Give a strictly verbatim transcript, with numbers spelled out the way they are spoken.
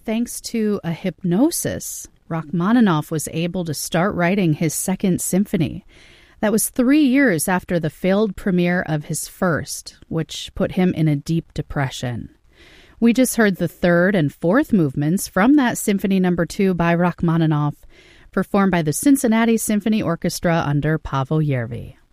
thanks to a hypnosis, Rachmaninoff was able to start writing his Second Symphony. That was three years after the failed premiere of his first, which put him in a deep depression. We just heard the third and fourth movements from that Symphony Number Two by Rachmaninoff, performed by the Cincinnati Symphony Orchestra under Paavo Järvi.